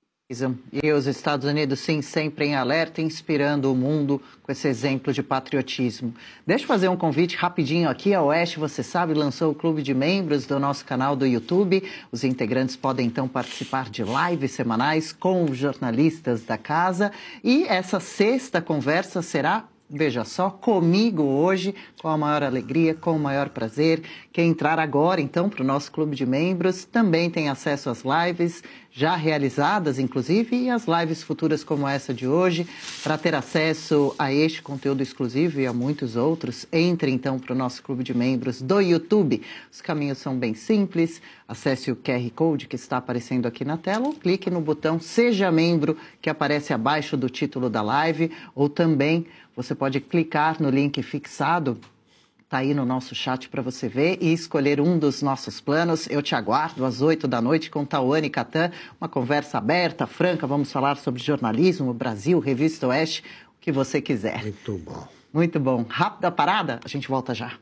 Speaker 1: E os Estados Unidos, sim, sempre em alerta, inspirando o mundo com esse exemplo de patriotismo. Deixa eu fazer um convite rapidinho aqui. A Oeste, você sabe, lançou o clube de membros do nosso canal do YouTube. Os integrantes podem, então, participar de lives semanais com os jornalistas da casa. E essa sexta conversa será Veja só, comigo hoje, com a maior alegria, com o maior prazer. Quem entrar agora, então, para o nosso clube de membros, também tem acesso às lives já realizadas, inclusive, e às lives futuras como essa de hoje. Para ter acesso a este conteúdo exclusivo e a muitos outros, entre, então, para o nosso clube de membros do YouTube. Os caminhos são bem simples. Acesse o Q R Code que está aparecendo aqui na tela ou clique no botão Seja Membro, que aparece abaixo do título da live, ou também você pode clicar no link fixado, está aí no nosso chat para você ver, e escolher um dos nossos planos. Eu te aguardo às oito da noite com Tauane Catan, uma conversa aberta, franca, vamos falar sobre jornalismo, Brasil, Revista Oeste, o que você quiser.
Speaker 6: Muito bom.
Speaker 1: Muito bom. Rápida parada, a gente volta já.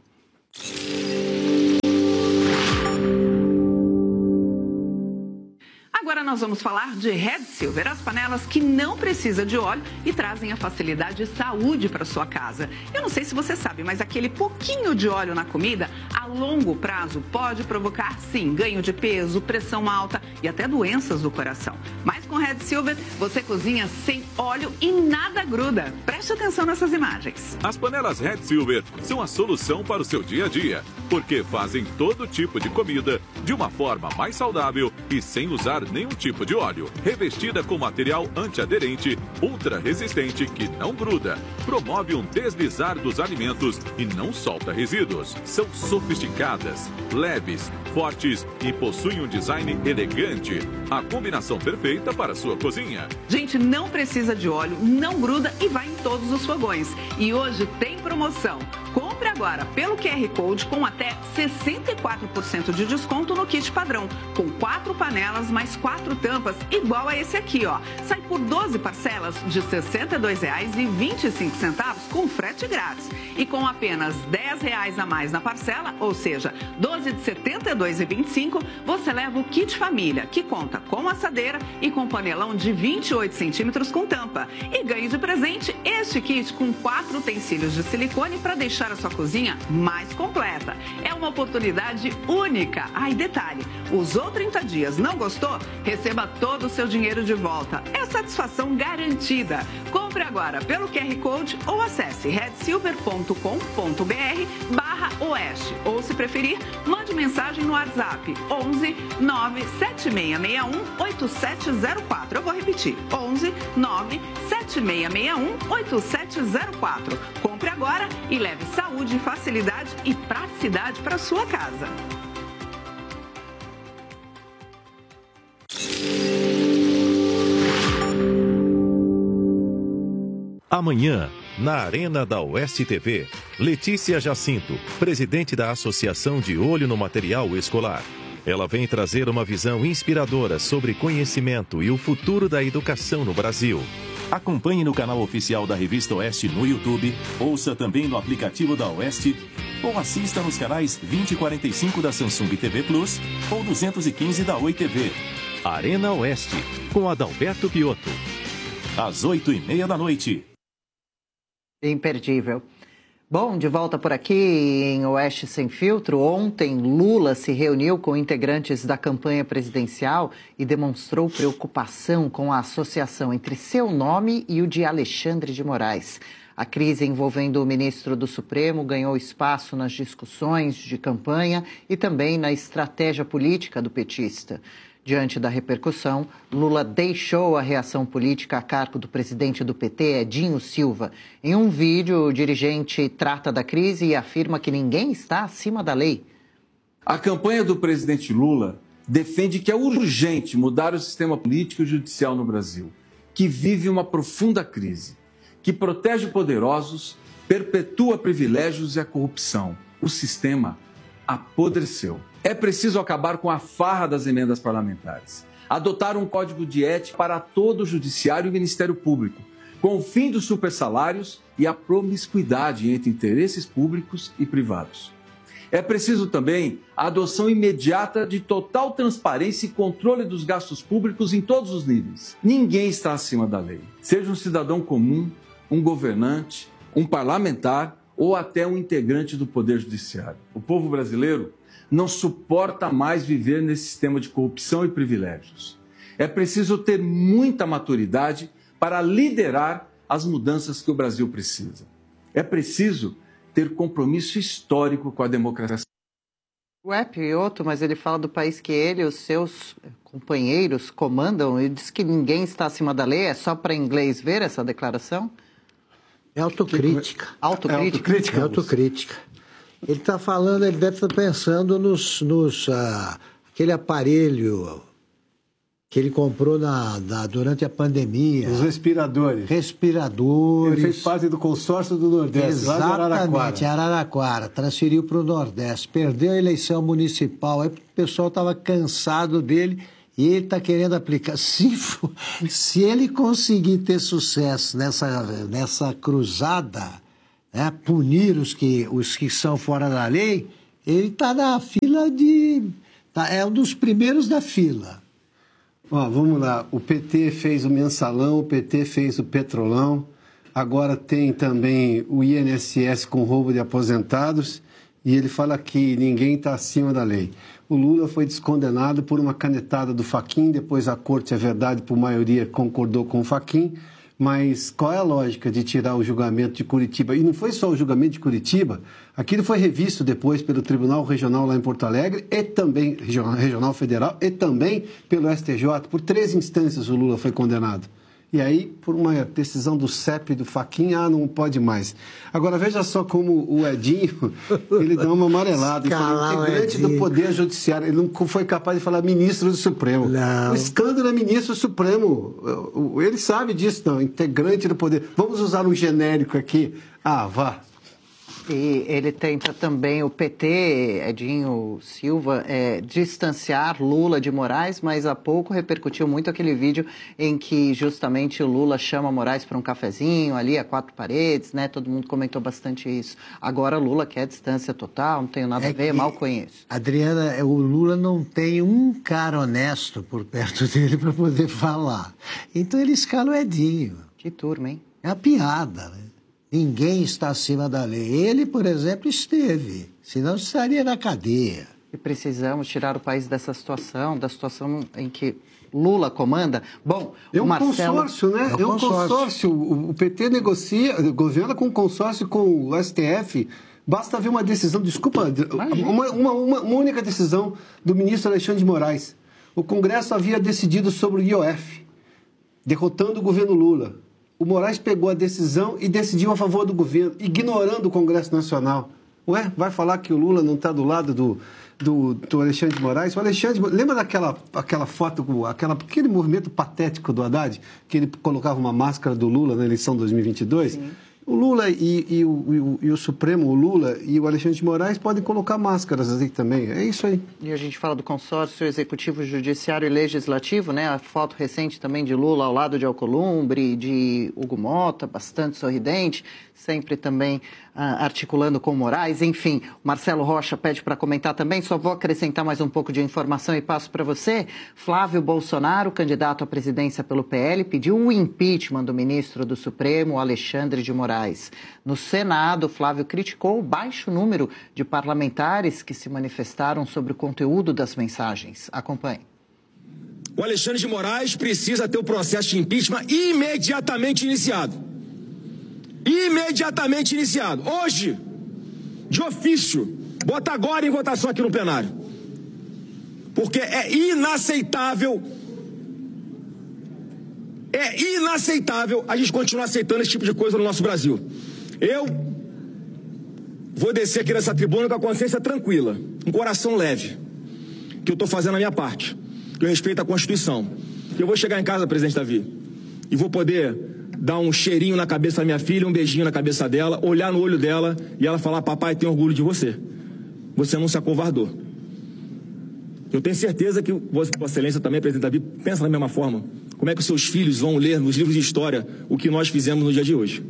Speaker 9: Agora nós vamos falar de Red Silver, as panelas que não precisam de óleo e trazem a facilidade e saúde para sua casa. Eu não sei se você sabe, mas aquele pouquinho de óleo na comida, a longo prazo, pode provocar, sim, ganho de peso, pressão alta e até doenças do coração. Mas com Red Silver, você cozinha sem óleo e nada gruda. Preste atenção nessas imagens.
Speaker 10: As panelas Red Silver são a solução para o seu dia a dia, porque fazem todo tipo de comida de uma forma mais saudável e sem usar nenhum tipo de óleo. Revestida com material antiaderente, ultra resistente que não gruda, promove um deslizar dos alimentos e não solta resíduos. São sofisticadas, leves, fortes e possuem um design elegante. A combinação perfeita para a sua cozinha.
Speaker 9: Gente, não precisa de óleo, não gruda e vai em todos os fogões. E hoje tem promoção. Compre agora pelo Q R Code com até sessenta e quatro por cento de desconto no kit padrão, com quatro panelas mais quatro tampas, igual a esse aqui, ó. Sai por doze parcelas de sessenta e dois reais e vinte e cinco centavos com frete grátis. E com apenas dez reais a mais na parcela, ou seja, doze de setenta e dois reais e vinte e cinco, você leva o kit família, que conta com assadeira e com panelão de vinte e oito centímetros com tampa. E ganhe de presente este kit com quatro utensílios de silicone para deixar a sua cozinha mais completa. É uma oportunidade única. Ah, e detalhe, usou trinta dias, não gostou? Receba todo o seu dinheiro de volta. É satisfação garantida. Compre agora pelo Q R Code ou acesse red silver ponto com ponto br barra oeste. Ou, se preferir, mande mensagem no WhatsApp onze nove sete seis seis um oito sete zero quatro. Eu vou repetir, onze nove sete seis seis um oito sete zero quatro. Compre agora e leve saúde, facilidade e praticidade para sua casa.
Speaker 7: Amanhã, na Arena da Oeste T V, Letícia Jacinto, presidente da Associação de Olho no Material Escolar. Ela vem trazer uma visão inspiradora sobre conhecimento e o futuro da educação no Brasil. Acompanhe no canal oficial da Revista Oeste no YouTube, ouça também no aplicativo da Oeste ou assista nos canais vinte e quarenta e cinco da Samsung T V Plus ou duzentos e quinze da Oi T V. Arena Oeste, com Adalberto Piotto. Às oito e meia da noite.
Speaker 1: Imperdível. Bom, de volta por aqui em Oeste Sem Filtro. Ontem, Lula se reuniu com integrantes da campanha presidencial e demonstrou preocupação com a associação entre seu nome e o de Alexandre de Moraes. A crise envolvendo o ministro do Supremo ganhou espaço nas discussões de campanha e também na estratégia política do petista. Diante da repercussão, Lula deixou a reação política a cargo do presidente do P T, Edinho Silva. Em um vídeo, o dirigente trata da crise e afirma que ninguém está acima da lei.
Speaker 11: A campanha do presidente Lula defende que é urgente mudar o sistema político e judicial no Brasil, que vive uma profunda crise, que protege poderosos, perpetua privilégios e a corrupção. O sistema apodreceu. É preciso acabar com a farra das emendas parlamentares, adotar um código de ética para todo o judiciário e Ministério Público, com o fim dos supersalários e a promiscuidade entre interesses públicos e privados. É preciso também a adoção imediata de total transparência e controle dos gastos públicos em todos os níveis. Ninguém está acima da lei, seja um cidadão comum, um governante, um parlamentar ou até um integrante do Poder Judiciário. O povo brasileiro não suporta mais viver nesse sistema de corrupção e privilégios. É preciso ter muita maturidade para liderar as mudanças que o Brasil precisa. É preciso ter compromisso histórico com a democracia.
Speaker 1: O é Pioto, mas ele fala do país que ele e os seus companheiros comandam e diz que ninguém está acima da lei. É só para inglês ver essa declaração?
Speaker 6: É autocrítica.
Speaker 1: Autocrítica?
Speaker 6: É autocrítica. É autocrítica. Ele está falando, ele deve estar pensando nos, nos uh, aquele aparelho que ele comprou na, na, durante a pandemia.
Speaker 4: Os respiradores.
Speaker 6: Respiradores.
Speaker 4: Ele fez parte do consórcio do Nordeste,
Speaker 6: Exatamente,
Speaker 4: lá de Araraquara.
Speaker 6: Araraquara. Transferiu para o Nordeste. Perdeu a eleição municipal. Aí o pessoal estava cansado dele e ele está querendo aplicar. Se, for, se ele conseguir ter sucesso nessa, nessa cruzada, né, punir os que, os que são fora da lei, ele está na fila de... Tá, é um dos primeiros da fila.
Speaker 4: Ó, vamos lá, o P T fez o mensalão, o P T fez o petrolão, agora tem também o I N S S com roubo de aposentados e ele fala que ninguém está acima da lei. O Lula foi descondenado por uma canetada do Fachin, depois a corte, é verdade, por maioria concordou com o Fachin, mas qual é a lógica de tirar o julgamento de Curitiba? E não foi só o julgamento de Curitiba, aquilo foi revisto depois pelo Tribunal Regional lá em Porto Alegre, e também, Regional Federal, e também pelo S T J. Por três instâncias o Lula foi condenado. E aí, por uma decisão do C E P e do Fachin, ah, não pode mais. Agora, veja só como o Edinho, ele dá uma amarelada. Ele fala integrante do Poder Judiciário. Ele não foi capaz de falar ministro do Supremo.
Speaker 6: Não.
Speaker 4: O escândalo é ministro do Supremo. Ele sabe disso, não. Integrante do Poder. Vamos usar um genérico aqui. Ah, vá.
Speaker 1: E ele tenta também, o P T, Edinho Silva, é, distanciar Lula de Moraes, mas há pouco repercutiu muito aquele vídeo em que justamente o Lula chama Moraes para um cafezinho ali a quatro paredes, né? Todo mundo comentou bastante isso. Agora Lula quer distância total, não tenho nada é a ver, mal conheço.
Speaker 6: Adriana, o Lula não tem um cara honesto por perto dele para poder falar. Então ele escala o Edinho.
Speaker 1: Que turma, hein?
Speaker 6: É uma piada, né? Ninguém está acima da lei. Ele, por exemplo, esteve, senão estaria na cadeia.
Speaker 1: E precisamos tirar o país dessa situação, da situação em que Lula comanda. Bom,
Speaker 4: é um
Speaker 1: o Marcelo...
Speaker 4: consórcio, né? É um, é um consórcio. consórcio. O P T negocia, governa com consórcio com o S T F. Basta ver uma decisão, desculpa, uma, uma, uma, uma única decisão do ministro Alexandre de Moraes. O Congresso havia decidido sobre o I O F, derrotando o governo Lula. O Moraes pegou a decisão e decidiu a favor do governo, ignorando o Congresso Nacional. Ué, vai falar que o Lula não está do lado do, do, do Alexandre de Moraes? O Alexandre, lembra daquela aquela foto, aquela, aquele movimento patético do Haddad, que ele colocava uma máscara do Lula na eleição de dois mil e vinte e dois? Sim. O Lula e, e, o, e o Supremo, o Lula e o Alexandre de Moraes podem colocar máscaras aí também. É isso aí.
Speaker 1: E a gente fala do consórcio executivo, judiciário e legislativo, né? A foto recente também de Lula ao lado de Alcolumbre, de Hugo Mota, bastante sorridente, sempre também ah, articulando com Moraes. Enfim, o Marcelo Rocha pede para comentar também. Só vou acrescentar mais um pouco de informação e passo para você. Flávio Bolsonaro, candidato à presidência pelo P L, pediu o impeachment do ministro do Supremo, Alexandre de Moraes. No Senado, Flávio criticou o baixo número de parlamentares que se manifestaram sobre o conteúdo das mensagens. Acompanhe.
Speaker 12: O Alexandre de Moraes precisa ter o processo de impeachment imediatamente iniciado. Imediatamente iniciado. Hoje, de ofício, bota agora em votação aqui no plenário. Porque é inaceitável, é inaceitável a gente continuar aceitando esse tipo de coisa no nosso Brasil. Eu vou descer aqui nessa tribuna com a consciência tranquila, um coração leve, que eu estou fazendo a minha parte, que eu respeito a Constituição. Eu vou chegar em casa, presidente Davi, e vou poder dar um cheirinho na cabeça da minha filha, um beijinho na cabeça dela, olhar no olho dela e ela falar: papai, tenho orgulho de você. Você não se acovardou. Eu tenho certeza que Vossa Excelência também, presidente Davi, pensa da mesma forma. Como é que os seus filhos vão ler nos livros de história o que nós fizemos no dia de hoje?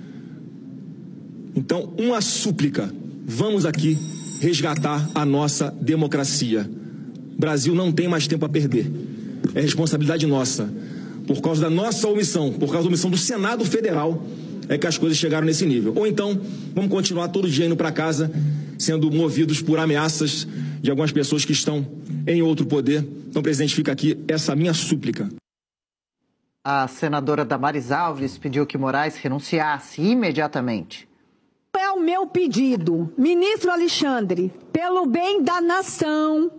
Speaker 12: Então, uma súplica. Vamos aqui resgatar a nossa democracia. O Brasil não tem mais tempo a perder. É responsabilidade nossa. Por causa da nossa omissão, por causa da omissão do Senado Federal, é que as coisas chegaram nesse nível. Ou então, vamos continuar todo dia indo para casa, sendo movidos por ameaças de algumas pessoas que estão em outro poder. Então, presidente, fica aqui essa minha súplica.
Speaker 1: A senadora Damares Alves pediu que Moraes renunciasse imediatamente.
Speaker 13: É o meu pedido, ministro Alexandre, pelo bem da nação,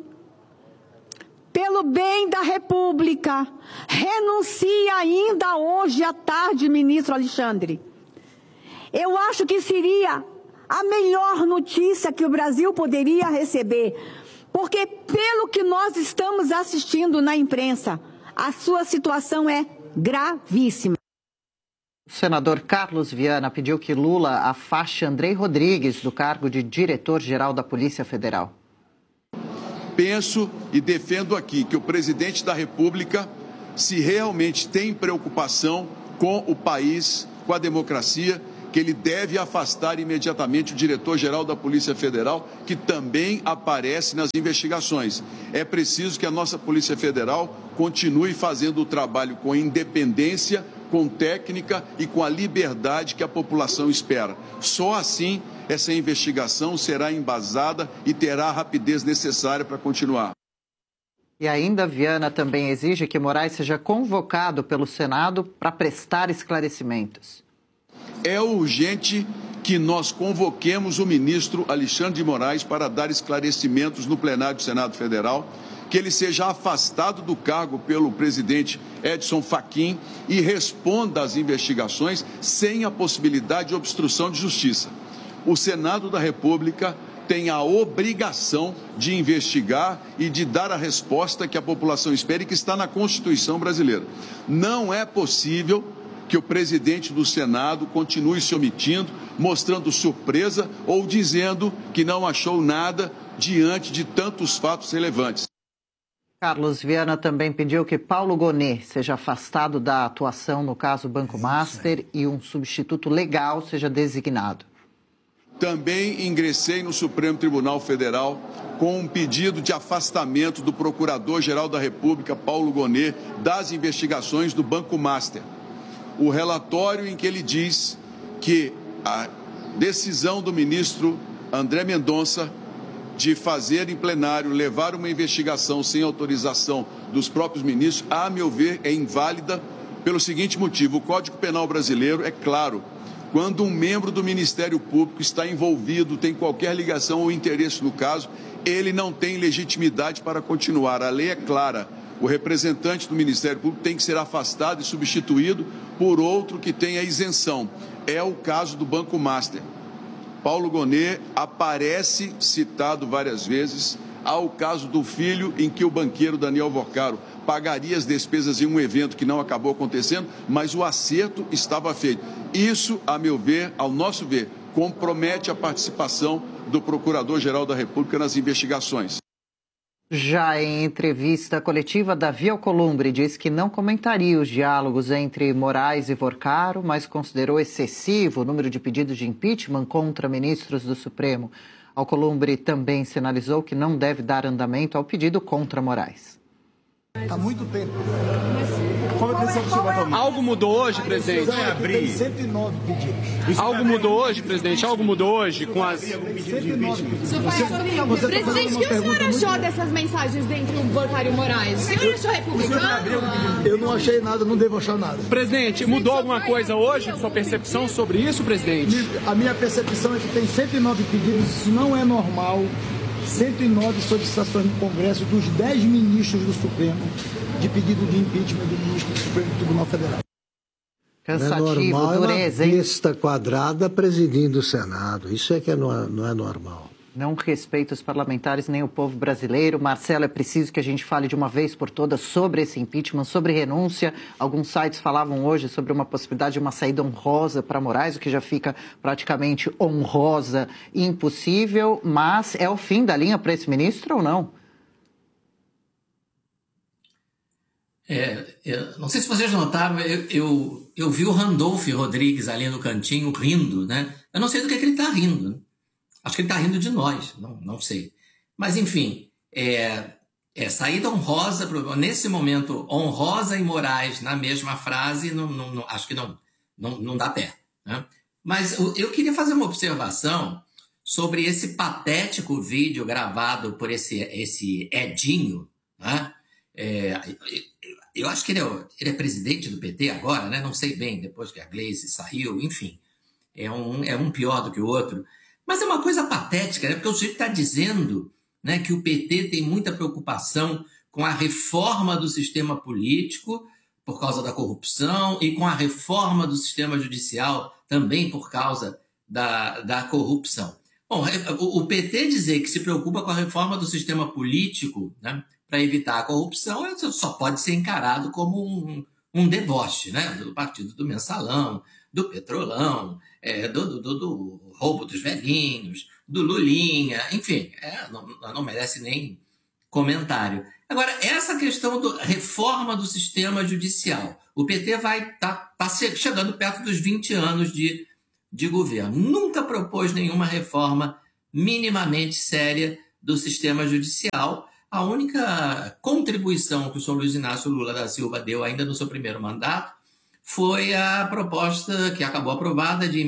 Speaker 13: pelo bem da República, renuncie ainda hoje à tarde, ministro Alexandre. Eu acho que seria a melhor notícia que o Brasil poderia receber, porque pelo que nós estamos assistindo na imprensa, a sua situação é gravíssima.
Speaker 1: O senador Carlos Viana pediu que Lula afaste Andrei Rodrigues do cargo de diretor-geral da Polícia Federal.
Speaker 14: Penso e defendo aqui que o presidente da República, se realmente tem preocupação com o país, com a democracia, que ele deve afastar imediatamente o diretor-geral da Polícia Federal, que também aparece nas investigações. É preciso que a nossa Polícia Federal continue fazendo o trabalho com independência, com técnica e com a liberdade que a população espera. Só assim essa investigação será embasada e terá a rapidez necessária para continuar.
Speaker 1: E ainda, Viana também exige que Moraes seja convocado pelo Senado para prestar esclarecimentos.
Speaker 14: É urgente que nós convoquemos o ministro Alexandre de Moraes para dar esclarecimentos no plenário do Senado Federal, que ele seja afastado do cargo pelo presidente Edson Fachin e responda às investigações sem a possibilidade de obstrução de justiça. O Senado da República tem a obrigação de investigar e de dar a resposta que a população espera e que está na Constituição brasileira. Não é possível que o presidente do Senado continue se omitindo, mostrando surpresa ou dizendo que não achou nada diante de tantos fatos relevantes.
Speaker 1: Carlos Viana também pediu que Paulo Gonet seja afastado da atuação no caso Banco Master e um substituto legal seja designado.
Speaker 14: Também ingressei no Supremo Tribunal Federal com um pedido de afastamento do Procurador-Geral da República, Paulo Gonet, das investigações do Banco Master. O relatório em que ele diz que a decisão do ministro André Mendonça de fazer em plenário, levar uma investigação sem autorização dos próprios ministros, a meu ver, é inválida pelo seguinte motivo: o Código Penal brasileiro é claro. Quando um membro do Ministério Público está envolvido, tem qualquer ligação ou interesse no caso, ele não tem legitimidade para continuar. A lei é clara. O representante do Ministério Público tem que ser afastado e substituído por outro que tenha isenção. É o caso do Banco Master. Paulo Gonet aparece citado várias vezes. Há o caso do filho em que o banqueiro Daniel Vorcaro pagaria as despesas em um evento que não acabou acontecendo, mas o acerto estava feito. Isso, a meu ver, ao nosso ver, compromete a participação do Procurador-Geral da República nas investigações.
Speaker 1: Já em entrevista coletiva, Davi Alcolumbre disse que não comentaria os diálogos entre Moraes e Vorcaro, mas considerou excessivo o número de pedidos de impeachment contra ministros do Supremo. Alcolumbre também sinalizou que não deve dar andamento ao pedido contra Moraes.
Speaker 15: Há muito tempo. Qual a decisão que o senhor vai tomar? Algo mudou hoje, presidente? Tem cento e nove pedidos. Algo mudou hoje, presidente? Algo mudou hoje com as... cento e nove pedidos.
Speaker 16: Você, presidente, o que o senhor achou dessas mensagens entre o Vorcaro e o Moraes? O senhor achou republicano?
Speaker 15: Eu não achei nada, não devo achar nada. Presidente, mudou alguma coisa hoje? Sua percepção sobre isso, presidente? A minha percepção é que tem cento e nove pedidos, isso não é normal. cento e nove solicitações no Congresso dos dez ministros do Supremo de pedido de impeachment do ministro do Supremo Tribunal Federal.
Speaker 1: Cansativo,
Speaker 6: não é normal,
Speaker 1: dureza, hein?
Speaker 6: É uma besta quadrada presidindo o Senado. Isso é que não é, não é normal.
Speaker 1: Não respeita os parlamentares nem o povo brasileiro. Marcelo, é preciso que a gente fale de uma vez por todas sobre esse impeachment, sobre renúncia. Alguns sites falavam hoje sobre uma possibilidade de uma saída honrosa para Moraes, o que já fica praticamente honrosa e impossível. Mas é o fim da linha para esse ministro ou não?
Speaker 3: É, eu, não sei se vocês notaram, eu, eu, eu vi o Randolph Rodrigues ali no cantinho rindo, né? Eu não sei do que, que ele está rindo, né? Acho que ele está rindo de nós, não, não sei. Mas, enfim, é, é saída honrosa, nesse momento, honrosa e Moraes na mesma frase, não, não, não, acho que não, não, não dá pé. Né? Mas eu, eu queria fazer uma observação sobre esse patético vídeo gravado por esse, esse Edinho. Né? É, eu acho que ele é, ele é presidente do P T agora, né? Não sei bem, depois que a Gleisi saiu, enfim. é um, é um pior do que o outro. Mas é uma coisa patética, né? Porque o sujeito está dizendo, né, que o P T tem muita preocupação com a reforma do sistema político por causa da corrupção e com a reforma do sistema judicial também por causa da, da corrupção. Bom, o P T dizer que se preocupa com a reforma do sistema político, né, para evitar a corrupção, só pode ser encarado como um, um deboche, né, do partido do mensalão, do petrolão, é, do, do, do roubo dos velhinhos, do Lulinha, enfim, é, não, não merece nem comentário. Agora, essa questão da reforma do sistema judicial, o P T vai estar tá, tá chegando perto dos vinte anos de, de governo. Nunca propôs nenhuma reforma minimamente séria do sistema judicial. A única contribuição que o senhor Luiz Inácio Lula da Silva deu ainda no seu primeiro mandato foi a proposta que acabou aprovada de